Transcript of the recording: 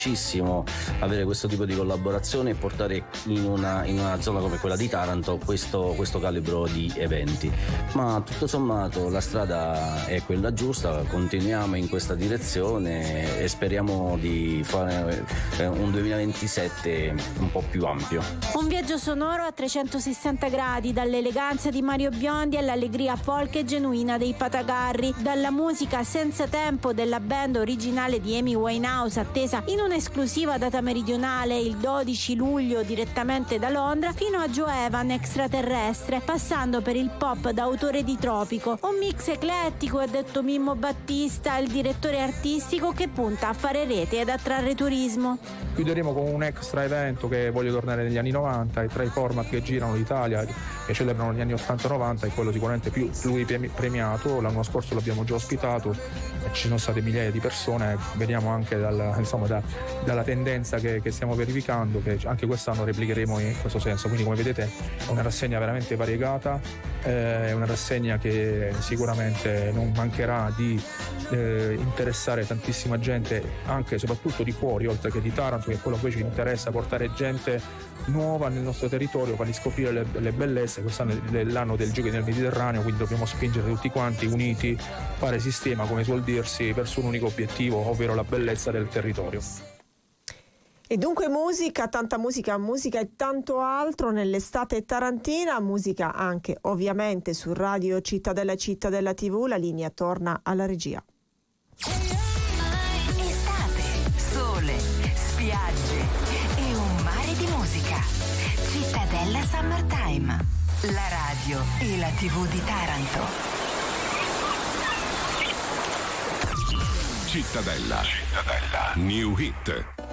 avere questo tipo di collaborazione e portare in una zona come quella di Taranto questo calibro di eventi, ma tutto sommato la strada è quella giusta, continuiamo in questa direzione e speriamo di fare un 2027 un po' più ampio. Un viaggio sonoro a 360 gradi, dall'eleganza di Mario Biondi all'allegria folk e genuina dei Patagarri, dalla musica senza tempo della band originale di Amy Winehouse, attesa in un'esclusiva data meridionale il 12 luglio direttamente da Londra, fino a Joe Evan, extraterrestre, passando per il pop d'autore di Tropico. Un mix eclettico, ha detto Mimmo Battista, il direttore artistico, che punta a fare rete ed attrarre turismo. Chiuderemo con un extra evento che voglio tornare negli anni 90, e tra i format che girano l'Italia, che celebrano gli anni 80-90, è quello sicuramente più pluripremiato. L'anno scorso l'abbiamo già ospitato e ci sono state migliaia di persone. Vediamo anche dalla tendenza che stiamo verificando che anche quest'anno replicheremo in questo senso. Quindi, come vedete, è una rassegna veramente variegata, è una rassegna che sicuramente non mancherà di interessare tantissima gente, anche e soprattutto di fuori, oltre che di Taranto, che è quello che poi ci interessa, portare gente nuova nel nostro territorio, fargli scoprire le bellezze. Quest'anno è l'anno del giochi nel Mediterraneo, quindi dobbiamo spingere tutti quanti uniti, fare sistema, come suol dirsi, verso un unico obiettivo, ovvero la bellezza del territorio. E dunque musica, tanta musica e tanto altro nell'estate tarantina, musica anche ovviamente su Radio Cittadella TV. La linea torna alla regia. Estate, sole, spiagge e un mare di musica. Cittadella Summertime, la radio e la TV di Taranto. Cittadella. New Hit.